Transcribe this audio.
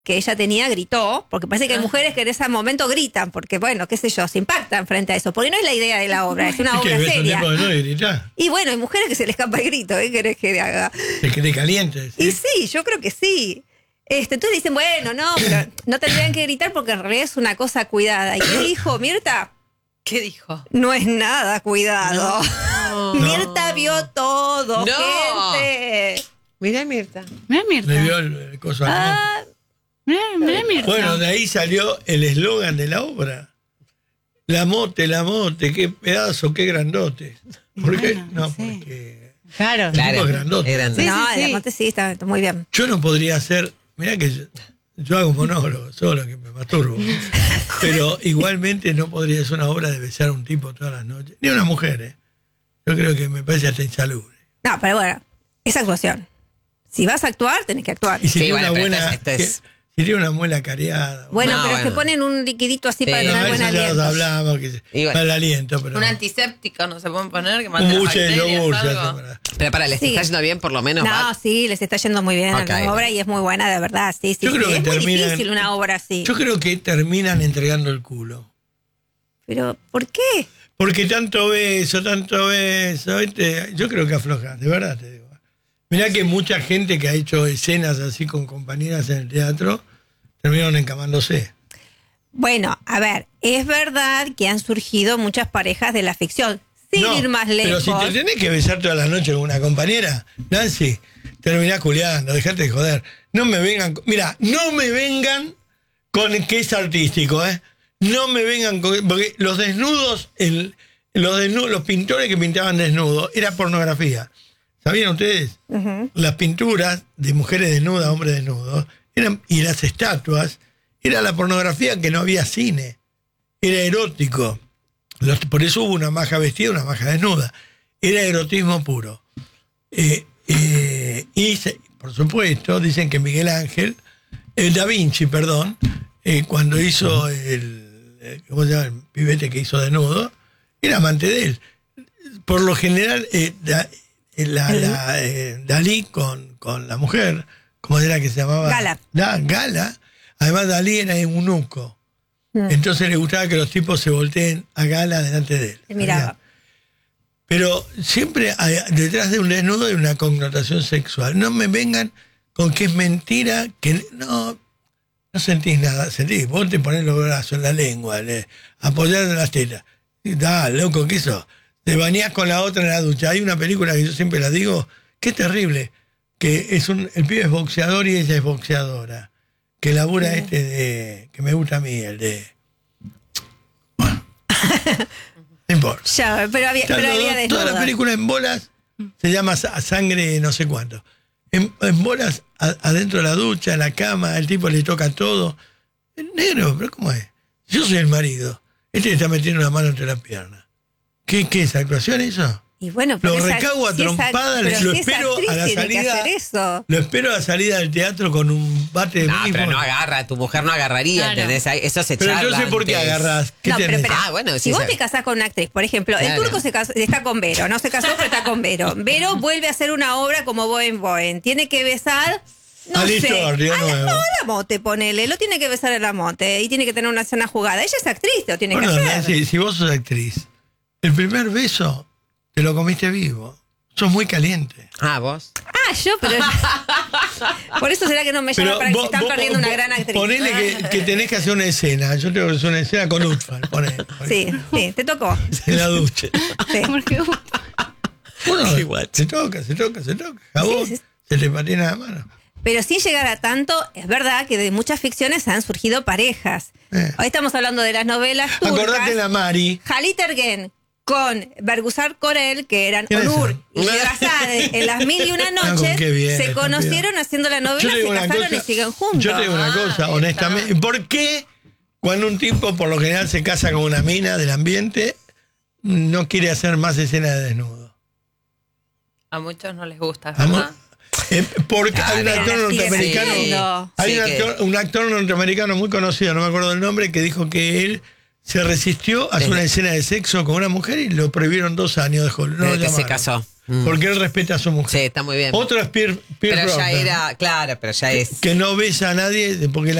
que ella tenía gritó, porque parece que hay mujeres que en ese momento gritan, porque bueno, qué sé yo, se impactan frente a eso, porque no es la idea de la obra, es una obra seria. Y bueno, hay mujeres que se les escapa el grito, ¿qué querés que haga? Es que te caliente. ¿Sí? Y sí, yo creo que sí. Entonces dicen, bueno, no, pero no tendrían que gritar porque en realidad es una cosa cuidada. ¿Y qué dijo Mirta? ¿Qué dijo? No es nada cuidado. No. Mirta vio todo, gente. Mirá Mirta. Mirá Mirta. Le vio el coso al Mirá Mirta. Bueno, de ahí salió el eslogan de la obra. La mote, qué pedazo, qué grandote. ¿Por qué? Bueno, No, sí. porque... Claro. El tipo es grandote. Es grande. Sí, no, sí. la mote sí, está muy bien. Yo no podría hacer... Mirá que yo hago monólogo, solo que me masturbo. Pero igualmente no podría ser una obra de besar a un tipo todas las noches. Ni a una mujer, ¿eh? Yo creo que me parece hasta insalubre. No, pero bueno, es actuación. Si vas a actuar, tenés que actuar. Y si Sí, tiene bueno, una pero buena... esto es- Si tiene una muela careada... Bueno, No, pero bueno. se ponen un liquidito así Sí. para No, tener eso buen ya aliento. nos hablamos, que Y bueno. para el aliento, pero... Un antiséptico no se pueden poner que Un mate las buche de bacterias, yogur se algo. hace para... Pero para, ¿les Sí. está yendo bien por lo menos? No, ¿va? sí, les está yendo muy bien Ok. a la obra y es muy buena, de verdad. Sí, sí, Yo creo sí. que Es muy terminan- difícil una obra así. Yo creo que terminan entregando el culo. Pero, ¿por qué? Porque tanto beso, ¿viste? Yo creo que afloja, de verdad te digo. Mirá que mucha gente que ha hecho escenas así con compañeras en el teatro terminaron encamándose. Bueno, a ver, es verdad que han surgido muchas parejas de la ficción. Sin No, ir más lejos. pero si te tenés que besar toda la noche con una compañera, Nancy, terminás culiando, dejate de joder. No me vengan, mira, no me vengan con que es artístico, ¿eh? No me vengan con, porque los desnudos, los pintores que pintaban desnudos, era pornografía. ¿Sabían ustedes? Las pinturas de mujeres desnudas, hombres desnudos, y las estatuas, era la pornografía que no había cine. Era erótico. Por eso hubo una maja vestida, una maja desnuda. Era erotismo puro. Por supuesto, dicen que Miguel Ángel, Da Vinci, perdón, cuando hizo ¿cómo se llama? El pibete que hizo desnudo, era amante de él. Por lo general, Dalí con la mujer, ¿cómo era que se llamaba? Gala. Gala. Además, Dalí era eunuco. Entonces le gustaba que los tipos se volteen a Gala delante de él. Se miraba. Pero siempre detrás de un desnudo hay una connotación sexual. No me vengan con que es mentira, que no sentís nada. Sentís, vos te ponés los brazos en la lengua, apoyar en las tetas. Loco, ¿qué eso? Te bañás con la otra en la ducha. Hay una película que yo siempre la digo, que es terrible, que el pibe es boxeador y ella es boxeadora. Que labura que me gusta a mí, el de... Bueno, no importa. Ya, pero había desnudas. Toda la película en bolas se llama Sangre no sé cuánto. En bolas, adentro de la ducha, en la cama, el tipo le toca todo. Negro, pero ¿cómo es? Yo soy el marido. Este le está metiendo la mano entre las piernas. ¿Qué es actuación eso? Y bueno, pero Lo recago a trompadas, lo espero a la salida. Lo espero a la salida del teatro con un bate de No, béisbol. pero no agarra, tu mujer no agarraría, Claro. ¿entendés? Eso se Pero charla entonces, ¿por qué antes. agarras? ¿Qué No, pero tenés? espera. Ah, bueno, si sí, vos sí. te casás con una actriz, por ejemplo, el Claro. turco está con Vero, no se casó, pero está con Vero. Vero vuelve a hacer una obra como Boen. Tiene que besar, no A sé, Listorti, de nuevo. a la mote, ponele, lo tiene que besar a la mote y tiene que tener una escena jugada. Ella es actriz, lo tiene Bueno, que hacer. Nancy, si vos sos actriz, el primer beso te lo comiste vivo. Sos muy caliente. Ah, vos. Yo, pero... Por eso será que no me llama para que se están perdiendo una gran actriz. Ponele que tenés que hacer una escena. Yo tengo que hacer una escena con Utfal. Sí, te tocó. En la ducha. Sí. Porque Bueno, Igual. se toca. Jabón, Sí, sí. se le patina la mano. Pero sin llegar a tanto, es verdad que de muchas ficciones han surgido parejas. Hoy estamos hablando de las novelas turcas. Acordate la Mari. Halit Ergen con Bergüzar Korel, que eran ¿Quiénes Onur son? y Sherazade en las 1001 noches, qué bien, se conocieron haciendo la novela, Yo te se digo una casaron cosa, y siguen juntos. Yo te digo una cosa, ahí honestamente. ¿Por qué cuando un tipo por lo general se casa con una mina del ambiente no quiere hacer más escenas de desnudo? A muchos no les gusta, Amor, ¿verdad? porque hay un pero actor la sigue norteamericano. haciendo. Hay Sí, un actor norteamericano muy conocido, no me acuerdo del nombre, que dijo que él se resistió a hacer una escena de sexo con una mujer y lo prohibieron 2 años de Hollywood. No lo Desde que se llamaron. casó. porque él respeta a su mujer. Sí, está muy bien. Otro es Pierce Pero ya Brosnan, era, claro, pero ya es. que no besa a nadie porque